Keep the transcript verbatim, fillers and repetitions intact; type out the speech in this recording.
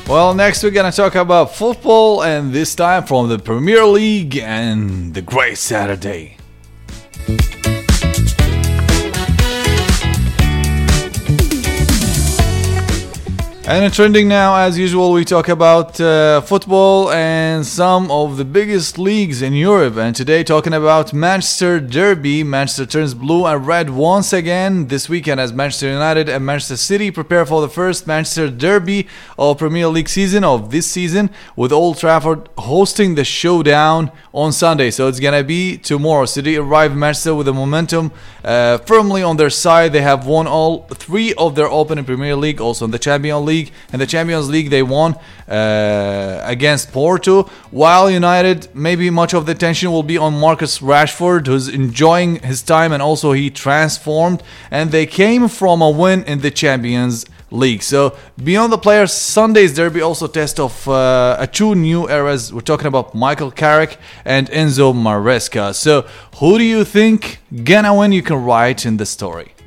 Well, next we're gonna talk about football, and this time from the Premier League and the Great Saturday. And in trending now, as usual, we talk about uh, football and some of the biggest leagues in Europe. And today, talking about Manchester Derby. Manchester turns blue and red once again this weekend as Manchester United and Manchester City prepare for the first Manchester Derby of Premier League season of this season, with Old Trafford hosting the showdown on Sunday. So it's gonna be tomorrow. City arrive in Manchester with the momentum uh, firmly on their side. They have won all three of their opening Premier League, also in the Champions League. In the Champions League, they won uh, against Porto, while United, maybe much of the attention will be on Marcus Rashford, who's enjoying his time, and also he transformed, and they came from a win in the Champions League. So beyond the players, Sunday's derby also test of uh, a two new eras. We're talking about Michael Carrick and Enzo Maresca. So who do you think gonna win? You can write in the story.